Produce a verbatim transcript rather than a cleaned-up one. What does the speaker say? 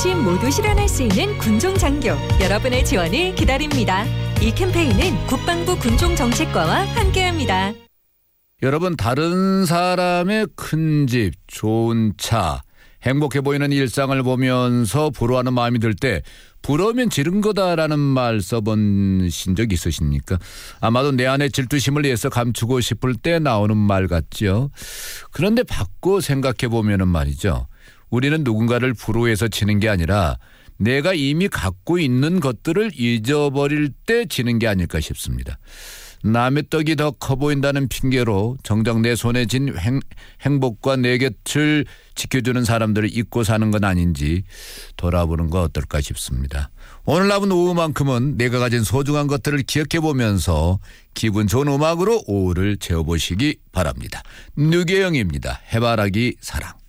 어르신 모두 실현할 수 있는 군종장교 여러분의 지원을 기다립니다. 이 캠페인은 국방부 군종정책과와 함께합니다. 여러분, 다른 사람의 큰 집, 좋은 차, 행복해 보이는 일상을 보면서 부러워하는 마음이 들 때 부러우면 지른 거다라는 말 써본 적 있으십니까? 아마도 내 안의 질투심을 위해서 감추고 싶을 때 나오는 말 같죠. 그런데 바꿔 생각해 보면은 말이죠. 우리는 누군가를 부러워해서 치는 게 아니라 내가 이미 갖고 있는 것들을 잊어버릴 때 지는 게 아닐까 싶습니다. 남의 떡이 더 커 보인다는 핑계로 정작 내 손에 쥔 행, 행복과 내 곁을 지켜주는 사람들을 잊고 사는 건 아닌지 돌아보는 거 어떨까 싶습니다. 오늘 남은 오후만큼은 내가 가진 소중한 것들을 기억해보면서 기분 좋은 음악으로 오후를 채워보시기 바랍니다. 류계영입니다. 해바라기 사랑.